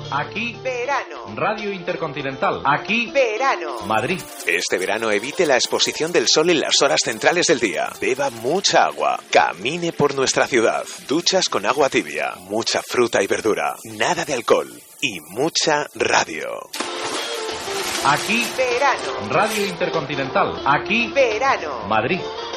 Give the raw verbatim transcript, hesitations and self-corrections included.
Aquí verano. Radio Intercontinental. Aquí verano. Madrid. Este verano evite la exposición del sol en las horas centrales del día. Beba mucha agua. Camine por nuestra ciudad. Duchas con agua tibia. Mucha fruta y verdura. Nada de alcohol. Y mucha radio. Aquí verano. Radio Intercontinental. Aquí verano. Madrid.